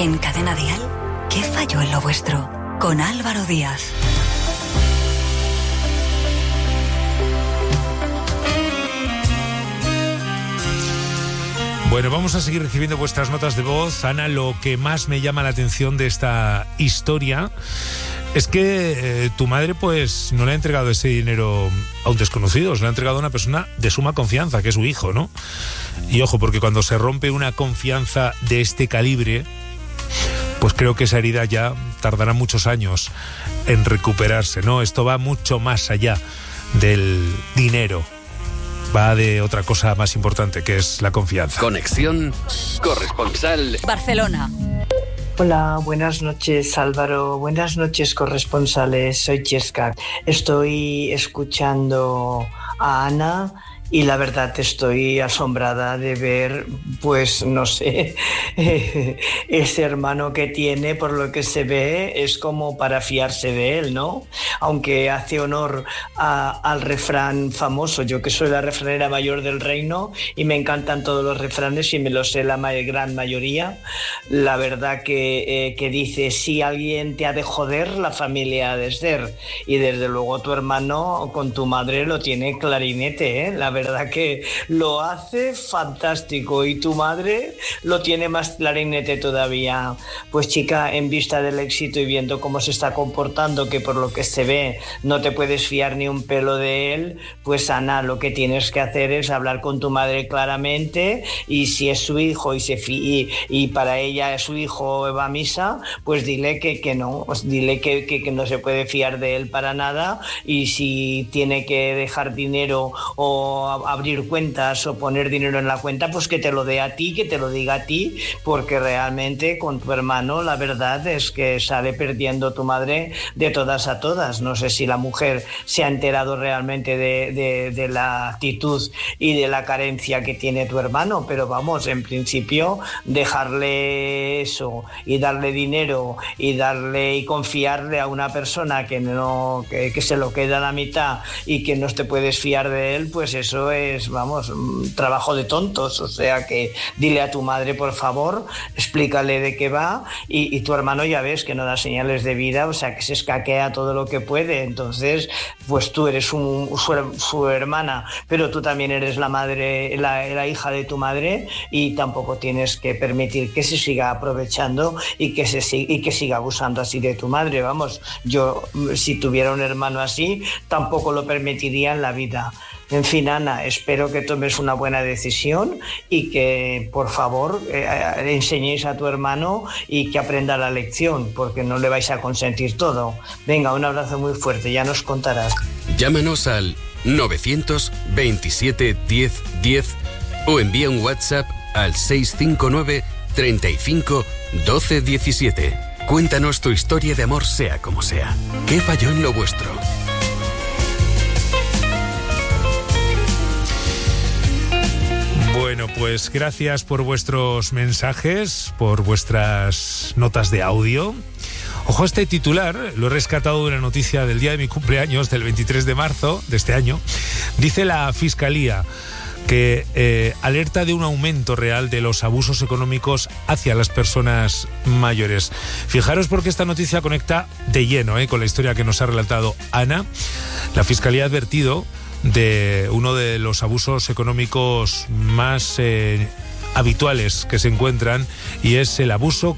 En Cadena Dial, ¿qué falló en lo vuestro? Con Álvaro Díaz. Bueno, vamos a seguir recibiendo vuestras notas de voz. Ana, lo que más me llama la atención de esta historia es que tu madre pues no le ha entregado ese dinero a un desconocido, se lo ha entregado a una persona de suma confianza, que es su hijo, ¿no? Y ojo, porque cuando se rompe una confianza de este calibre, pues creo que esa herida ya tardará muchos años en recuperarse, ¿no? Esto va mucho más allá del dinero. Va de otra cosa más importante, que es la confianza. Conexión corresponsal Barcelona. Hola, buenas noches Álvaro, buenas noches corresponsales, soy Chesca. Estoy escuchando a Ana y la verdad estoy asombrada de ver, pues no sé, ese hermano que tiene, por lo que se ve, es como para fiarse de él, ¿no? Aunque hace honor al refrán famoso, yo que soy la refranera mayor del reino y me encantan todos los refranes y me los sé la gran mayoría, la verdad que dice, si alguien te ha de joder, la familia ha de ser, y desde luego tu hermano con tu madre lo tiene clarinete, ¿eh? La verdad que lo hace fantástico y tu madre lo tiene más clarinete todavía. Pues chica, en vista del éxito y viendo cómo se está comportando, que por lo que se ve no te puedes fiar ni un pelo de él, pues Ana, lo que tienes que hacer es hablar con tu madre claramente y si es su hijo y para ella es su hijo va a misa, pues dile que no, dile que no se puede fiar de él para nada y si tiene que dejar dinero o abrir cuentas o poner dinero en la cuenta, pues que te lo dé a ti, que te lo diga a ti, porque realmente con tu hermano la verdad es que sale perdiendo tu madre de todas a todas. No sé si la mujer se ha enterado realmente de la actitud y de la carencia que tiene tu hermano, pero vamos, en principio dejarle eso y darle dinero y confiarle a una persona que se lo queda a la mitad y que no te puedes fiar de él, pues eso es, vamos, un trabajo de tontos. O sea que dile a tu madre, por favor, explícale de qué va y tu hermano ya ves que no da señales de vida, o sea que se escaquea todo lo que puede. Entonces, pues tú eres su hermana, pero tú también eres la madre, la hija de tu madre y tampoco tienes que permitir que se siga aprovechando y que siga abusando así de tu madre. Vamos, yo si tuviera un hermano así tampoco lo permitiría en la vida. En fin, Ana, espero que tomes una buena decisión y que, por favor, enseñéis a tu hermano y que aprenda la lección, porque no le vais a consentir todo. Venga, un abrazo muy fuerte, ya nos contarás. Llámanos al 927 10 10 o envía un WhatsApp al 659 35 12 17. Cuéntanos tu historia de amor sea como sea. ¿Qué falló en lo vuestro? Bueno, pues gracias por vuestros mensajes, por vuestras notas de audio. Ojo, este titular lo he rescatado de una noticia del día de mi cumpleaños, del 23 de marzo de este año. Dice la Fiscalía que alerta de un aumento real de los abusos económicos hacia las personas mayores. Fijaros porque esta noticia conecta de lleno con la historia que nos ha relatado Ana. La Fiscalía ha advertido de uno de los abusos económicos más habituales que se encuentran y es el abuso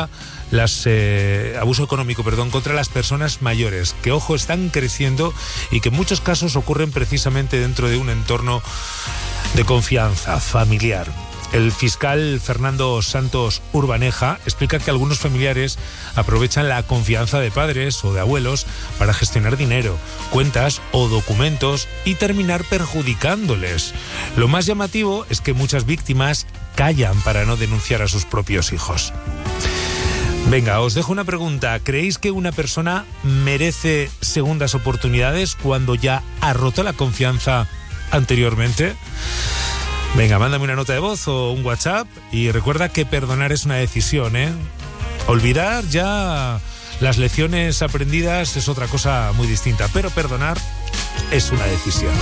económico contra las personas mayores, que ojo, están creciendo y que en muchos casos ocurren precisamente dentro de un entorno de confianza familiar. El fiscal Fernando Santos Urbaneja explica que algunos familiares aprovechan la confianza de padres o de abuelos para gestionar dinero, cuentas o documentos y terminar perjudicándoles. Lo más llamativo es que muchas víctimas callan para no denunciar a sus propios hijos. Venga, os dejo una pregunta. ¿Creéis que una persona merece segundas oportunidades cuando ya ha roto la confianza anteriormente? Venga, mándame una nota de voz o un WhatsApp y recuerda que perdonar es una decisión, ¿eh? Olvidar ya las lecciones aprendidas es otra cosa muy distinta, pero perdonar es una decisión.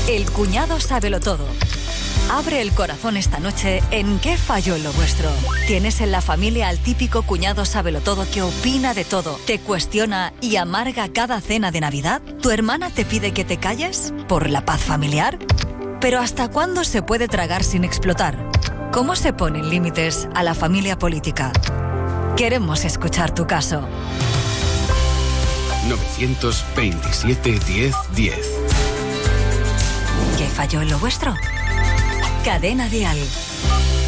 El cuñado sábelo todo. Abre el corazón esta noche en ¿Qué falló en lo vuestro? ¿Tienes en la familia al típico cuñado sábelotodo que opina de todo, te cuestiona y amarga cada cena de Navidad? ¿Tu hermana te pide que te calles por la paz familiar? ¿Pero hasta cuándo se puede tragar sin explotar? ¿Cómo se ponen límites a la familia política? Queremos escuchar tu caso. 927 10 10. ¿Qué falló en lo vuestro? Cadena Dial.